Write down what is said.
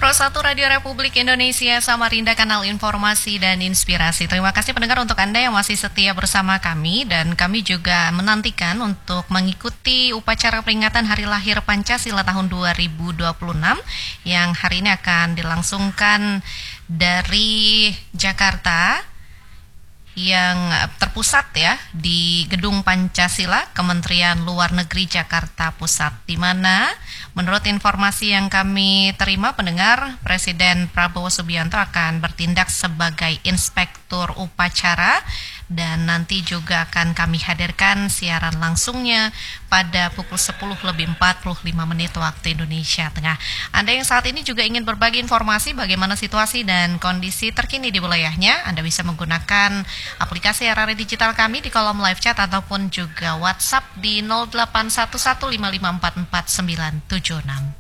101 Radio Republik Indonesia, Samarinda, kanal informasi dan inspirasi. Terima kasih pendengar untuk Anda yang masih setia bersama kami, dan kami juga menantikan untuk mengikuti upacara peringatan Hari Lahir Pancasila tahun 2026 yang hari ini akan dilangsungkan dari Jakarta, yang terpusat ya di Gedung Pancasila, Kementerian Luar Negeri Jakarta Pusat, di mana menurut informasi yang kami terima pendengar, Presiden Prabowo Subianto akan bertindak sebagai inspektur upacara, dan nanti juga akan kami hadirkan siaran langsungnya pada pukul 10:45 waktu Indonesia Tengah. Anda yang saat ini juga ingin berbagi informasi bagaimana situasi dan kondisi terkini di wilayahnya, Anda bisa menggunakan aplikasi RRI Digital kami di kolom live chat ataupun juga WhatsApp di 081155444976.